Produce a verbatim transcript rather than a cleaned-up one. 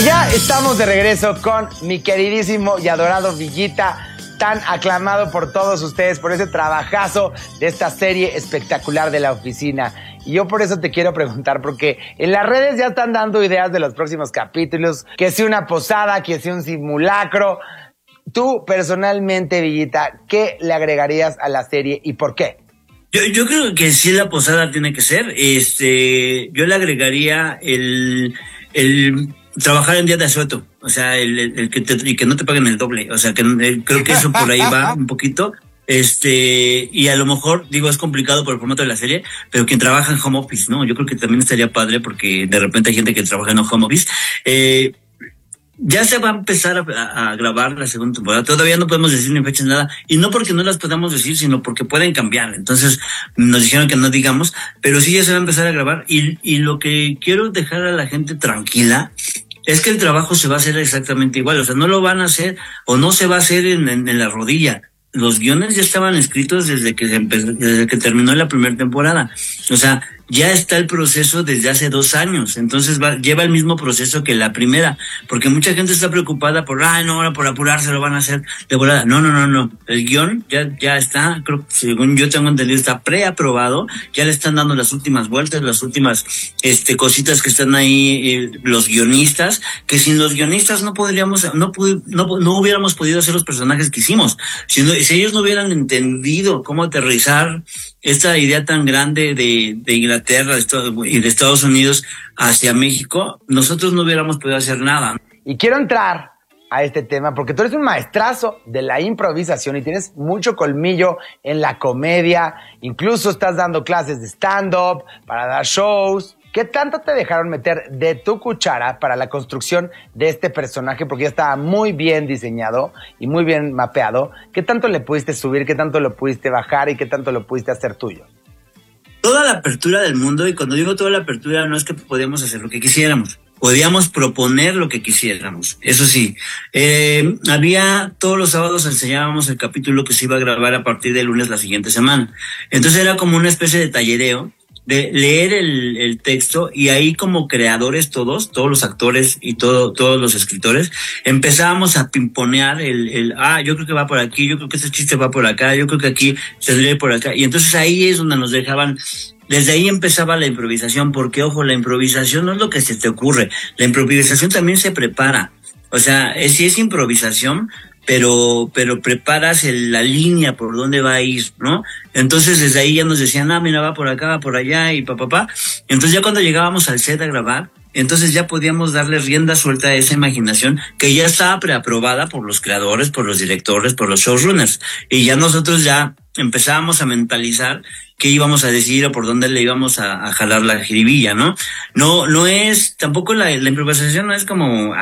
Y ya estamos de regreso con mi queridísimo y adorado Villita, tan aclamado por todos ustedes por ese trabajazo de esta serie espectacular de La Oficina. Y yo por eso te quiero preguntar, porque en las redes ya están dando ideas de los próximos capítulos, que si una posada, que si un simulacro. Tú, personalmente, Villita, ¿qué le agregarías a la serie y por qué? Yo, yo creo que sí la posada tiene que ser. Este, yo le agregaría el, el trabajar en día de asueto. O sea, el, el, el que te, y que no te paguen el doble. O sea, que el, creo que eso por ahí va un poquito. Este, y a lo mejor, digo, es complicado por el formato de la serie, pero quien trabaja en home office, ¿no? Yo creo que también estaría padre porque de repente hay gente que trabaja en home office. Eh, Ya se va a empezar a, a grabar la segunda temporada. Todavía no podemos decir ni fecha ni nada. Y no porque no las podamos decir, sino porque pueden cambiar. Entonces, nos dijeron que no digamos. Pero sí ya se va a empezar a grabar. Y, y lo que quiero dejar a la gente tranquila es que el trabajo se va a hacer exactamente igual. O sea, no lo van a hacer o no se va a hacer en, en, en la rodilla. Los guiones ya estaban escritos desde que se empezó, desde que terminó la primera temporada. O sea, ya está el proceso desde hace dos años. Entonces va, lleva el mismo proceso que la primera. Porque mucha gente está preocupada por, ay, no, ahora por apurarse lo van a hacer de volada. No, no, no, no. El guión ya, ya está, creo, según yo tengo entendido, está preaprobado. Ya le están dando las últimas vueltas, las últimas, este, cositas que están ahí, eh, los guionistas, que sin los guionistas no podríamos, no, no, no hubiéramos podido hacer los personajes que hicimos. Si, no, si ellos no hubieran entendido cómo aterrizar esta idea tan grande de, de Inglaterra y de Estados Unidos hacia México, nosotros no hubiéramos podido hacer nada. Y quiero entrar a este tema porque tú eres un maestrazo de la improvisación y tienes mucho colmillo en la comedia, incluso estás dando clases de stand-up para dar shows. ¿Qué tanto te dejaron meter de tu cuchara para la construcción de este personaje? Porque ya estaba muy bien diseñado y muy bien mapeado. ¿Qué tanto le pudiste subir? ¿Qué tanto lo pudiste bajar? ¿Y qué tanto lo pudiste hacer tuyo? Toda la apertura del mundo, y cuando digo toda la apertura no es que podíamos hacer lo que quisiéramos. Podíamos proponer lo que quisiéramos. Eso sí, eh, había, todos los sábados enseñábamos el capítulo que se iba a grabar a partir del lunes la siguiente semana. Entonces era como una especie de tallereo, de leer el, el texto, y ahí como creadores todos, todos los actores y todo, todos los escritores, empezábamos a pimponear el, el, ah, yo creo que va por aquí, yo creo que este chiste va por acá, yo creo que aquí se lee por acá. Y entonces ahí es donde nos dejaban, desde ahí empezaba la improvisación, porque ojo, la improvisación no es lo que se te ocurre, la improvisación también se prepara. O sea, es, sí es improvisación, pero pero preparas el, la línea por dónde va a ir, ¿no? Entonces desde ahí ya nos decían, ah, mira, va por acá, va por allá, y papá, papá. Entonces ya cuando llegábamos al set a grabar, entonces ya podíamos darle rienda suelta a esa imaginación que ya estaba preaprobada por los creadores, por los directores, por los showrunners. Y ya nosotros ya empezábamos a mentalizar qué íbamos a decir o por dónde le íbamos a, a jalar la jiribilla, ¿no? No, no es, tampoco la, la improvisación no es como